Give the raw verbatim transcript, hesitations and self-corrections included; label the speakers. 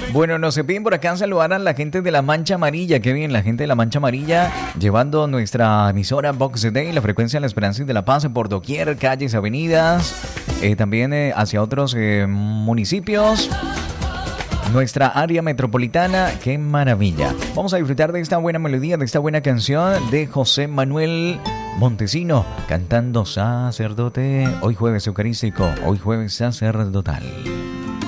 Speaker 1: Bueno, nos piden por acá saludar a la gente de la Mancha Amarilla. Qué bien, la gente de la Mancha Amarilla llevando nuestra emisora Box Day, la frecuencia de la esperanza y de la paz por doquier, calles, avenidas, eh, también eh, hacia otros eh, municipios. Nuestra área metropolitana, qué maravilla. Vamos a disfrutar de esta buena melodía, de esta buena canción de José Manuel Montesino, cantando Sacerdote, hoy jueves eucarístico, hoy jueves sacerdotal.